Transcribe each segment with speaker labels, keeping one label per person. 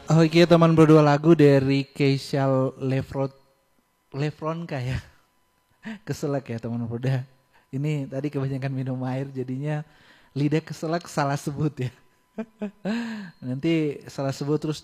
Speaker 1: Oke teman berdua lagu dari Keisha Lefronka ya. Keselak ya teman berdua. Ini tadi kebanyakan minum air jadinya lidah keselak salah sebut ya. Nanti salah sebut terus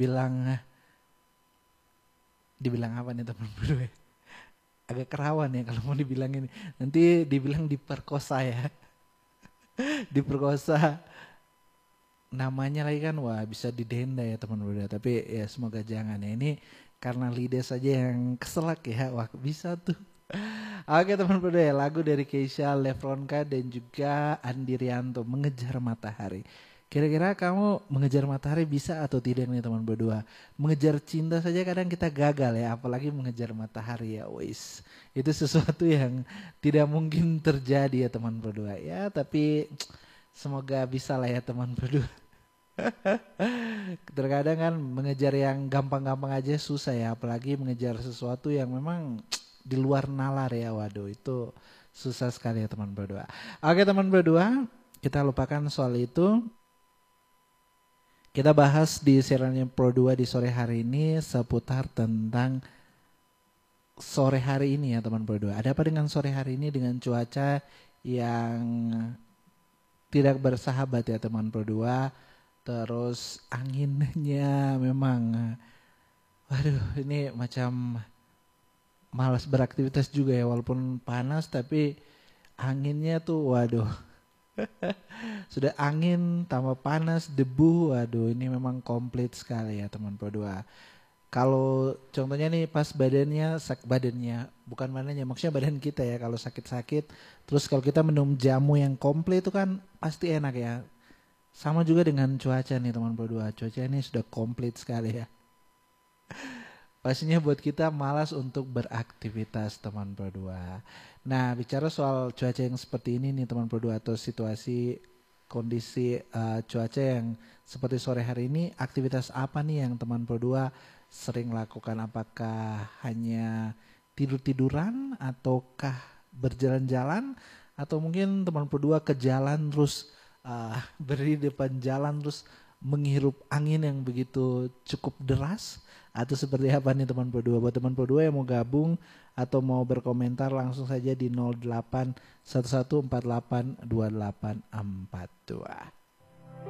Speaker 1: dibilang apa nih teman berdua. Agak kerawan ya kalau mau dibilang ini. Nanti dibilang diperkosa ya. Diperkosa. Namanya lagi kan wah bisa didenda ya teman berdua. Tapi ya semoga jangan ya. Ini karena lidah saja yang keselak ya. Wah bisa tuh. Oke teman berdua ya, lagu dari Keisha Lefronka dan juga Andi Rianto, Mengejar Matahari. Kira-kira kamu mengejar matahari bisa atau tidak nih teman berdua? Mengejar cinta saja kadang kita gagal ya, apalagi mengejar matahari ya wis. Itu sesuatu yang tidak mungkin terjadi ya teman berdua ya, tapi semoga bisa lah ya teman berdua. Terkadang kan mengejar yang gampang-gampang aja susah ya, apalagi mengejar sesuatu yang memang di luar nalar ya. Waduh, itu susah sekali ya teman berdua. Oke teman berdua, kita lupakan soal itu. Kita bahas di serialnya Pro 2 di sore hari ini seputar tentang sore hari ini ya teman berdua. Ada apa dengan sore hari ini dengan cuaca yang tidak bersahabat ya teman berdua. Terus anginnya memang, waduh ini macam malas beraktivitas juga ya walaupun panas tapi anginnya tuh waduh. Sudah angin tambah panas debu, waduh ini memang komplit sekali ya teman berdua. Kalau contohnya nih pas badannya bukan badannya maksudnya badan kita ya kalau sakit-sakit terus kalau kita minum jamu yang komplit itu kan pasti enak ya. Sama juga dengan cuaca nih teman berdua. Cuaca ini sudah komplit sekali ya. Pastinya buat kita malas untuk beraktivitas teman berdua. Nah bicara soal cuaca yang seperti ini nih teman berdua atau situasi kondisi cuaca yang seperti sore hari ini, aktivitas apa nih yang teman berdua sering lakukan? Apakah hanya tidur-tiduran ataukah berjalan-jalan atau mungkin teman berdua ke jalan terus berdiri di depan jalan terus menghirup angin yang begitu cukup deras atau seperti apa nih teman berdua? Buat teman berdua yang mau gabung atau mau berkomentar langsung saja di 0811482842.